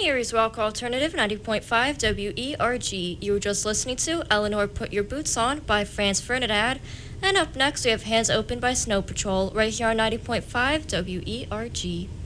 Here is Rock Alternative 90.5 WERG. You were just listening to Eleanor Put Your Boots On by Franz Ferdinand. And up next, we have Hands Open by Snow Patrol right here on 90.5 WERG.